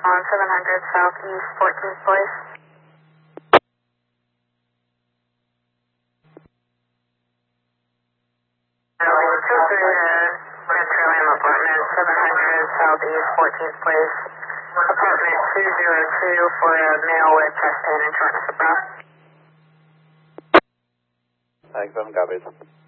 on 700 Southeast 14th Place. Two through Petroleum Apartment, 700 Southeast 14th Place. Apartment 202 for a male with chest pain and shortness of breath. Thanks, 7 copies.